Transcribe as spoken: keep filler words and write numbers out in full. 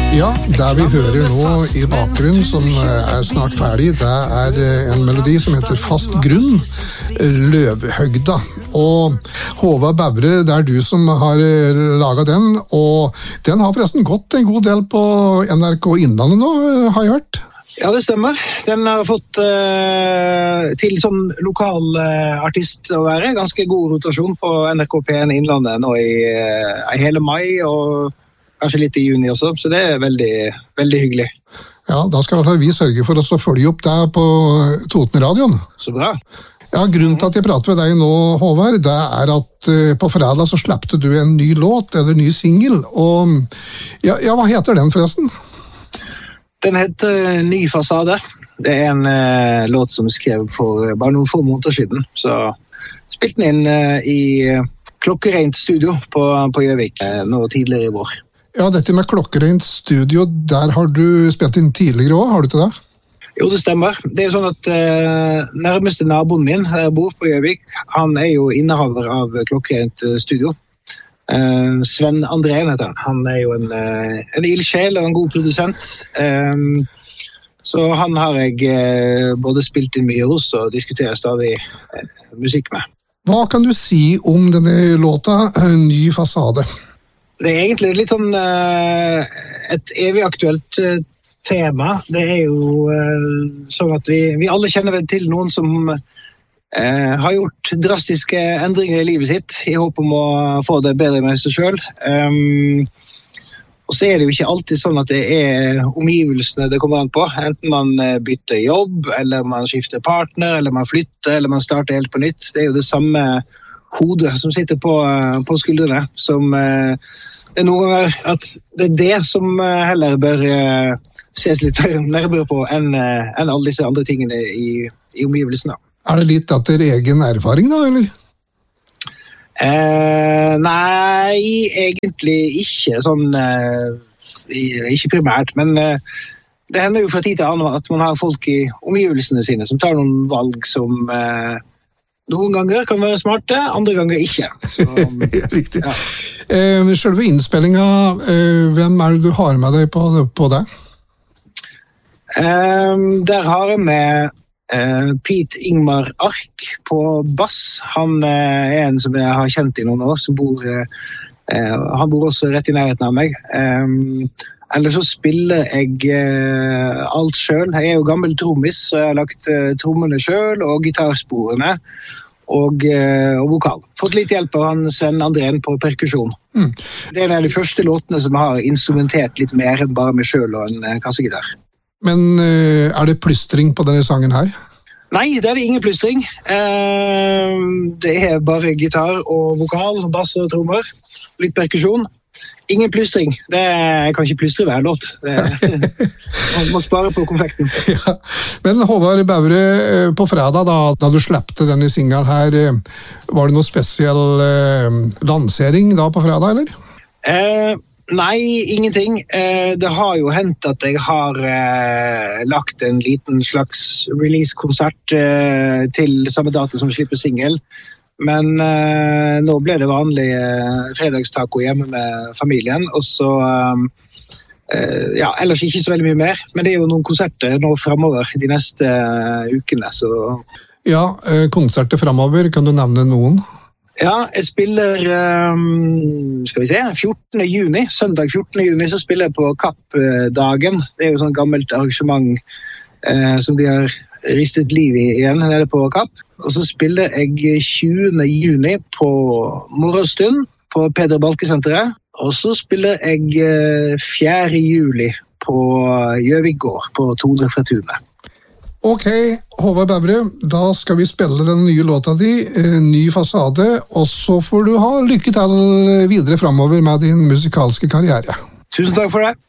Ja, det vi hører nå i bakgrunnen, som er snart ferdig, det er en melodi som heter Fast grunn, Løvhøgda. Og Håvard Bævre, det er du som har laget den, og den har forresten gått en god del på N R K Innlandet nå, har jeg hørt. Ja, det stemmer. Den har fått uh, til sånn lokal uh, artist å være. Ganske god rotasjon på N R K P en Innlandet nå i, uh, i hele mai, og kanskje litt i juni også, så det er veldig, veldig hyggelig. Ja, da skal vi sørge for oss å følge opp deg på Toten-radioen. Så bra. Ja, grunnen til at jeg prater med deg nå, Håvard, det er at uh, på fredag så slappte du en ny låt, eller ny single, og ja, ja, hva heter den forresten? Den heter Ny fasade. Det er en uh, låt som skrev for bare noen få måneder siden, så spilte den inn uh, i klokkereint studio på, på Gjøvik uh, nå tidligere i vår. Ja, dette med klokkereint studio, der har du spilt inn tidligere også, har du til det? Jo, det stemmer. Det er jo sånn at uh, nærmeste naboen min her bor på Gjøvik, han er jo innehaver av klokkereint studio. Uh, Sven Andrén heter han. Han er jo en, uh, en ildsjel og en god produsent. Um, så han har jeg uh, både spilt inn mye hos og diskuterer stadig uh, musikk med. Hva kan du si om denne låta, Ny fasade? Det er egentlig litt sånn uh, et evig aktuelt uh, tema. Det er jo uh, sånn at vi, vi alle kjenner vel til noen som Uh, har gjort drastiske endringer i livet sitt i håp om å få det bedre med seg selv. Um, og så er det jo ikke alltid sånn at det er omgivelsene det kommer an på. Enten man bytter jobb, eller man skifter partner, eller man flytter, eller man starter helt på nytt. Det er jo det samme hodet som sitter på, på skuldrene, som uh, det er noen ganger at det er det som heller bør uh, ses litt nærmere på enn, uh, enn alle disse andre tingene i, i omgivelsene. Er det litt etter egen erfaring da, eller? Eh, nei, egentlig ikke sånn, eh, ikke primært, men eh, det hender jo fra tid til annen at man har folk i omgivelsene sine som tar noen valg som eh, noen ganger kan være smarte, andre ganger ikke. Så, Riktig. Ja. Eh, selve innspillingen, eh, hvem er det du har med deg på, på det? Eh, der har jeg med Uh, Pete Ingmar Ark på bass. Han uh, er en som jeg har kjent i noen år, som bor, uh, uh, han bor også rett i nærheten av meg. Um, eller så spiller jeg uh, alt selv. Jeg er jo gammel trommis, så jeg har lagt uh, trommene selv, og gitarsporene, og, uh, og vokal. Fått litt hjelp av han Sven Andrén på perkusjon. Mm. Det er en av de første låtene som har instrumentert litt mer enn bare meg selv og en uh, kassegitar. Men uh, er det plystring på denne sangen her? Nei, det er det ingen plystring. Uh, det er bare gitar og vokal, bass og trommer. Litt perkusjon. Ingen plystring. Det er, jeg kan ikke plystre hver låt. Det er, man må spare på konfekten. Ja. Men Håvard Bævre, på fredag da, da du slappte denne singelen her, var det noe spesiell uh, lansering da på fredag, eller? Uh, Nei, ingenting. Det har jo hendt at jeg har eh, lagt en liten slags release-konsert eh, til samme dato som slipper single. Men eh, nå ble det vanlig eh, fredagstaco hjemme med familien, og så eh, ja, ellers ikke så veldig mye mer. Men det er jo noen konserter nå fremover de neste uh, ukene, så... Ja, eh, konserter fremover, kan du nevne noen? Ja, jeg spiller, um, skal vi se, fjortende juni, søndag fjortende juni, så spiller jeg på Kappdagen. Det er jo sånn gammelt arrangement eh, som de har ristet liv i igjen nede på Kapp. Og så spiller jeg tjuende juni på Morgenstund på Peder Balke-senteret. Og så spiller jeg eh, fjerde juli på Gjøvik gård på Tone fra Tunet. Ok, Håvard Bævre, da skal vi spille den nye låta di, Ny fasade, og så får du ha lykke til videre fremover med din musikalske karriere. Tusen takk for det.